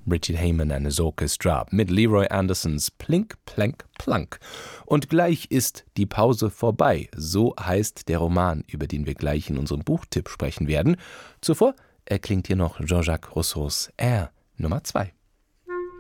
Richard Heyman and his Orchestra mit Leroy Andersons Plink, Plank, Plank. Und gleich ist die Pause vorbei. So heißt der Roman, über den wir gleich in unserem Buchtipp sprechen werden. Zuvor erklingt hier noch Jean-Jacques Rousseaus Air Nummer 2.